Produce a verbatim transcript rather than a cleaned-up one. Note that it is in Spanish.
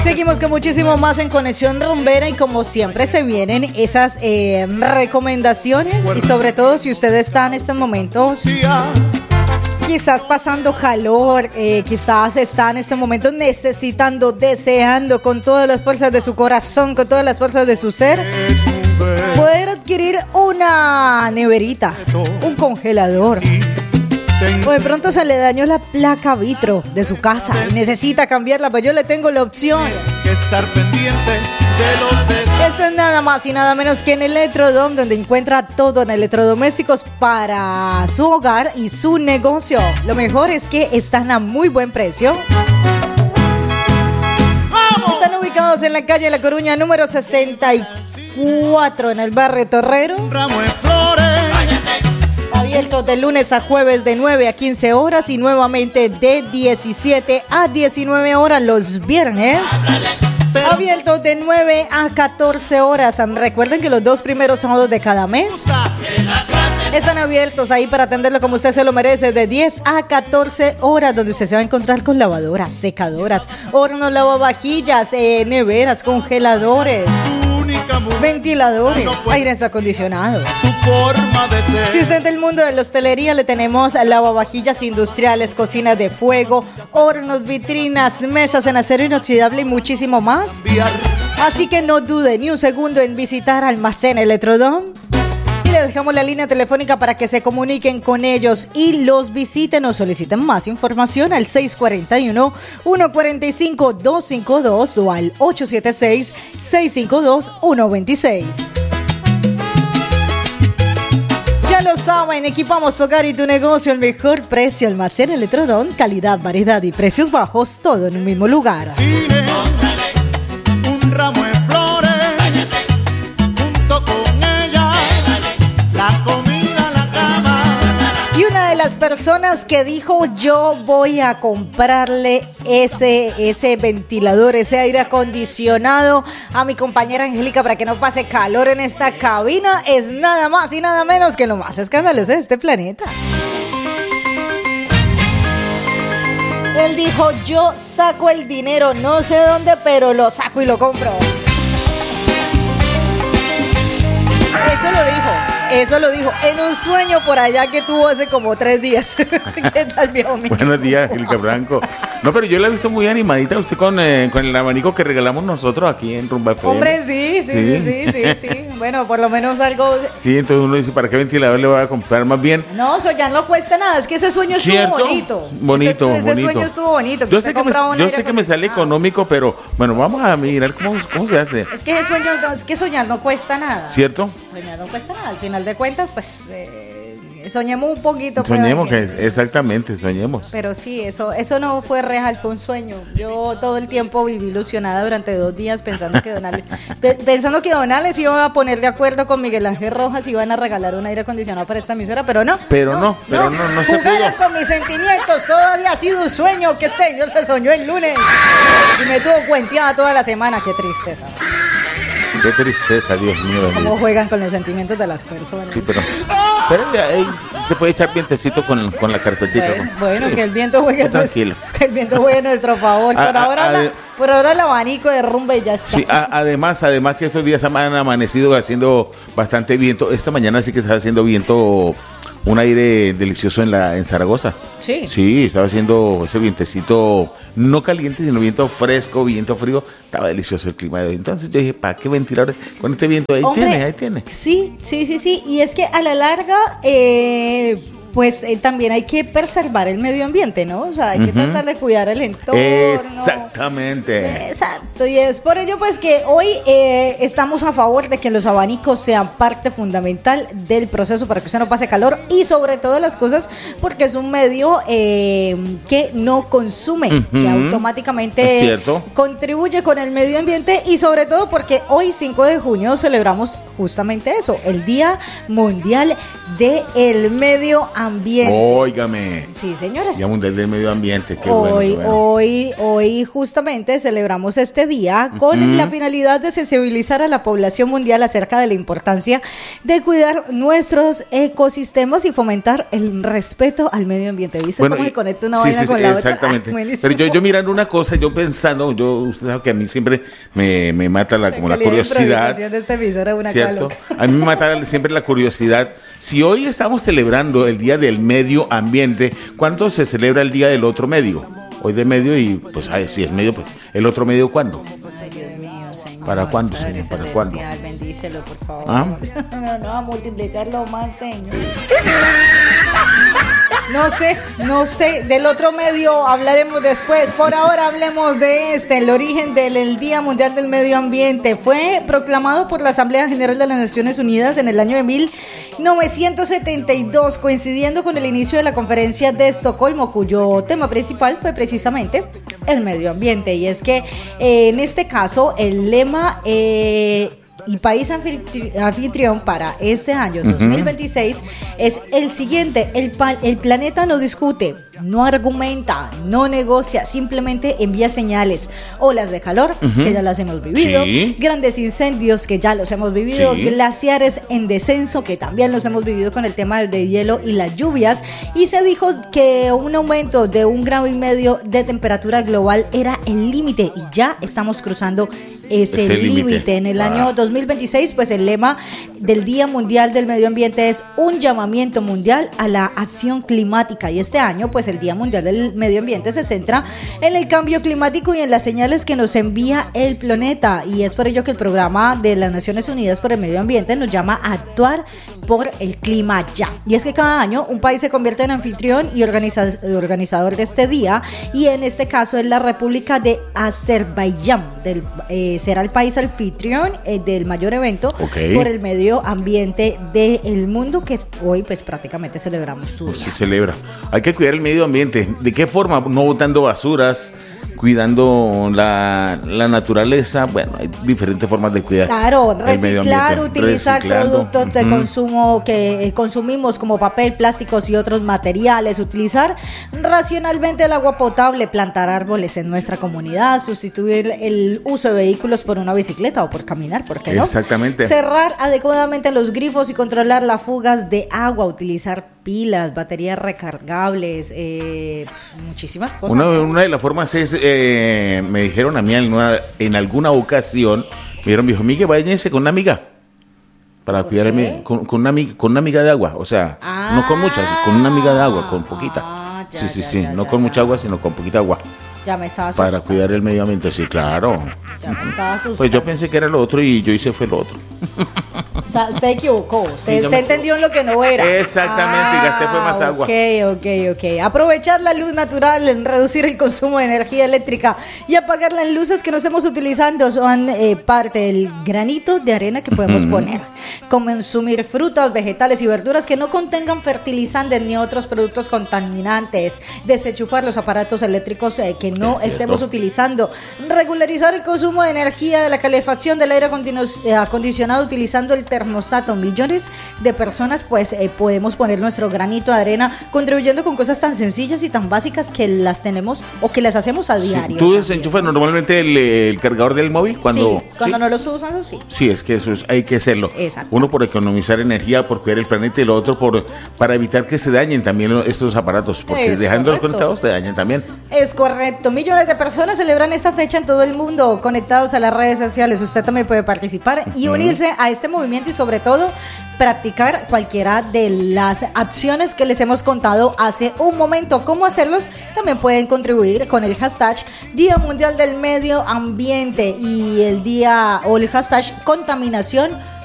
Seguimos con muchísimo más en Conexión Rumbera y como siempre se vienen esas eh, recomendaciones y sobre todo si usted está en estos momentos quizás pasando calor, eh, quizás está en este momento necesitando, deseando con todas las fuerzas de su corazón, con todas las fuerzas de su ser, poder adquirir una neverita, un congelador. O de pronto se le dañó la placa vitro de su casa y necesita cambiarla, pues yo le tengo la opción. Que estar pendiente de los detalles. Esto es nada más y nada menos que en Electrodome, donde encuentra todo en electrodomésticos para su hogar y su negocio. Lo mejor es que están a muy buen precio. ¡Vamos! Están ubicados en la calle La Coruña, número sesenta y cuatro, en el barrio Torrero. Un ramo de flores. Abiertos de lunes a jueves de nueve a quince horas y nuevamente de diecisiete a diecinueve horas los viernes. Abiertos de nueve a catorce horas. Recuerden que los dos primeros sábados de cada mes están abiertos ahí para atenderlo como usted se lo merece, de diez a catorce horas, donde usted se va a encontrar con lavadoras, secadoras, hornos, lavavajillas, eh, neveras, congeladores, ventiladores, aires acondicionados. Forma de ser. Si usted es del mundo de la hostelería, le tenemos lavavajillas industriales, cocinas de fuego, hornos, vitrinas, mesas en acero inoxidable y muchísimo más. Así que no dude ni un segundo en visitar Almacén Electrodome. Y le dejamos la línea telefónica para que se comuniquen con ellos y los visiten o soliciten más información al seis cuatro uno, uno cuatro cinco, dos cinco dos o al ocho siete seis, seis cinco dos, uno dos seis. Ya lo saben, equipamos tu hogar y tu negocio al mejor precio. Almacén Electrodome, calidad, variedad y precios bajos, todo en un mismo lugar. Cine, un ramo de flores. Váyase. Junto con ella, la comida, la cama. Y una de las personas que dijo yo voy a comprarle ese, ese ventilador, ese aire acondicionado a mi compañera Angélica para que no pase calor en esta cabina, es nada más y nada menos que lo más escandaloso de este planeta. Él dijo, yo saco el dinero, no sé dónde, pero lo saco y lo compro. Eso lo dijo, eso lo dijo en un sueño por allá que tuvo hace como tres días. ¿Qué tal, viejo mío? Buenos días, Angélica Franco. No, pero yo la he visto muy animadita usted con, eh, con el abanico que regalamos nosotros aquí en Rumba F M. Hombre, sí, sí, sí, sí, sí, sí, sí. Bueno, por lo menos algo... Sí, entonces uno dice, ¿para qué ventilador le voy a comprar? Más bien... No, soñar no cuesta nada, es que ese sueño estuvo ¿cierto? bonito. Bonito, ese, ese bonito. sueño estuvo bonito. Yo sé que me, yo sé que me sale económico, pero bueno, vamos a mirar cómo, cómo se hace. Es que ese sueño, es que soñar no cuesta nada. ¿Cierto? Soñar no cuesta nada, al final de cuentas, pues... Eh, soñemos un poquito. Soñemos, que es, exactamente, soñemos. Pero sí, eso eso no fue real, fue un sueño. Yo todo el tiempo viví ilusionada durante dos días pensando que Don Alex, pensando que Don Alex iba a poner de acuerdo con Miguel Ángel Rojas y iban a regalar un aire acondicionado para esta emisora, pero no. Pero no, no pero no, no, no se pudo. Jugaron con mis sentimientos, todo había sido un sueño que este yo se soñó el lunes y me tuvo cuenteada toda la semana, qué tristeza. Qué tristeza, Dios mío. Cómo mío. juegan con los sentimientos de las personas. Sí, pero, pero ahí se puede echar vientecito con, con la carpetita. Bueno, ¿no? bueno Sí. que el viento juegue, Tranquilo. que el viento juegue a nuestro favor. Por, A- a- ahora, a- la, por ahora el abanico de rumba y ya está. Sí, a- además, además que estos días han amanecido haciendo bastante viento. Esta mañana sí que estaba haciendo viento, un aire delicioso en la en Zaragoza. Sí. Sí, estaba haciendo ese vientecito, no caliente, sino viento fresco, viento frío. Estaba delicioso el clima de hoy. Entonces yo dije, ¿para qué ventilador con este viento? Ahí Hombre, tiene, ahí tiene. Sí, sí, sí, sí. Y es que a la larga, eh, pues eh, también hay que preservar el medio ambiente, ¿no? O sea, hay que Ujú. tratar de cuidar el entorno. Exactamente. Exacto, y es por ello pues que hoy eh, estamos a favor de que los abanicos sean parte fundamental del proceso para que usted no pase calor y sobre todas las cosas porque es un medio eh, que no consume, Ujú. que automáticamente Es cierto. contribuye con el medio ambiente y sobre todo porque hoy cinco de junio celebramos justamente eso, el Día Mundial del Medio Ambiente. Óigame. Sí, señores. Día Mundial del Medio Ambiente, qué hoy, bueno, qué bueno. Hoy, hoy justamente celebramos este día con uh-huh. la finalidad de sensibilizar a la población mundial acerca de la importancia de cuidar nuestros ecosistemas y fomentar el respeto al medio ambiente. ¿Viste bueno, cómo se conecta una sí, vaina sí, con sí, la exactamente. otra? Ah, pero yo, yo mirando una cosa, yo pensando, yo usted sabe que a mí siempre me, me mata la, como la curiosidad. De esta emisora, una ¿cierto? A mí me mata siempre la curiosidad. Si hoy estamos celebrando el Día del Medio Ambiente, ¿cuándo se celebra el Día del otro medio? Hoy de medio y pues ay, si es medio, pues el otro medio ¿cuándo? ¿Para cuándo, señor? ¿Para cuándo? Bendícelo, por favor. ¿Ah? No, no, a multiplicarlo más, señor. No sé, no sé, del otro medio hablaremos después. Por ahora hablemos de este, el origen del el Día Mundial del Medio Ambiente. Fue proclamado por la Asamblea General de las Naciones Unidas en el año de mil novecientos setenta y dos, coincidiendo con el inicio de la Conferencia de Estocolmo, cuyo tema principal fue precisamente el medio ambiente. Y es que eh, en este caso el lema... Eh, y país anfitrión para este año dos mil veintiséis uh-huh. es el siguiente: el, pa- el planeta no discute, no argumenta, no negocia, simplemente envía señales. Olas de calor, uh-huh. que ya las hemos vivido, sí. grandes incendios, que ya los hemos vivido, sí. glaciares en descenso, que también los hemos vivido con el tema del de hielo y las lluvias, y se dijo que un aumento de un grado y medio de temperatura global era el límite, y ya estamos cruzando ese límite. En el ah. año dos mil veintiséis, pues el lema del Día Mundial del Medio Ambiente es un llamamiento mundial a la acción climática, y este año pues el Día Mundial del Medio Ambiente se centra en el cambio climático y en las señales que nos envía el planeta, y es por ello que el programa de las Naciones Unidas por el Medio Ambiente nos llama a actuar por el clima ya. Y es que cada año un país se convierte en anfitrión y organiza- organizador de este día, y en este caso es la República de Azerbaiyán, del, eh, será el país anfitrión eh, del mayor evento okay. por el medio ambiente del mundo, que hoy pues prácticamente celebramos su día. Pues se celebra. Hay que cuidar el medio ambiente. ¿De qué forma? No botando basuras, cuidando la, la naturaleza. Bueno, hay diferentes formas de cuidar. Claro, reciclar, utilizar productos uh-huh. de consumo que eh, consumimos como papel, plásticos y otros materiales, utilizar racionalmente el agua potable, plantar árboles en nuestra comunidad, sustituir el uso de vehículos por una bicicleta o por caminar, ¿por qué no? Exactamente. Cerrar adecuadamente los grifos y controlar las fugas de agua, utilizar pilas, baterías recargables, eh, muchísimas cosas. Una, una de las formas es, eh, me dijeron a mí en, una, en alguna ocasión, me dijeron, me dijo, Miguel, váyanse con una amiga para cuidarme, con, con, una amiga, con una amiga de agua, o sea, ah, no con muchas, con una amiga de agua, con poquita. Ah, ya, sí, sí, ya, sí, ya, no ya, con ya. mucha agua, sino con poquita agua. Ya me estaba asustando. Para cuidar el medio ambiente, sí, claro. Ya me estaba asustando. Pues yo pensé que era lo otro y yo hice fue lo otro. O sea, usted equivocó, usted, sí, usted entendió en lo que no era. Exactamente, ah, y gasté fue más agua. Ok, ok, ok. Aprovechar la luz natural, reducir el consumo de energía eléctrica y apagar las luces que nos hemos utilizando son eh, parte del granito de arena que podemos uh-huh. poner. Consumir frutas, vegetales y verduras que no contengan fertilizantes ni otros productos contaminantes. Desenchufar los aparatos eléctricos eh, que no es estemos cierto. utilizando. Regularizar el consumo de energía de la calefacción del aire acondicionado utilizando el termostato. Millones de personas pues eh, podemos poner nuestro granito de arena contribuyendo con cosas tan sencillas y tan básicas que las tenemos o que las hacemos a diario. Sí, ¿tú desenchufas normalmente el, el cargador del móvil? Cuando, sí, cuando ¿sí? no lo estoy usando, sí. Sí, es que eso es, hay que hacerlo. Exacto. Uno por economizar energía, por cuidar el planeta, y lo otro por para evitar que se dañen también estos aparatos, porque es dejándolos correcto. conectados se dañan también. Es correcto. Millones de personas celebran esta fecha en todo el mundo, conectados a las redes sociales. Usted también puede participar y uh-huh. unirse a este movimiento y sobre todo practicar cualquiera de las acciones que les hemos contado hace un momento. ¿Cómo hacerlos? También pueden contribuir con el hashtag Día Mundial del Medio Ambiente y el día o el hashtag Contaminación